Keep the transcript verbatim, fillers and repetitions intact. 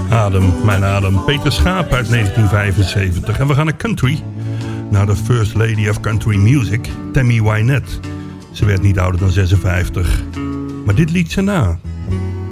Adem, mijn adem. Peter Schaap uit negentien vijfenzeventig. En we gaan naar country. Naar de First Lady of Country Music, Tammy Wynette. Ze werd niet ouder dan zesenvijftig. Maar dit liet ze na.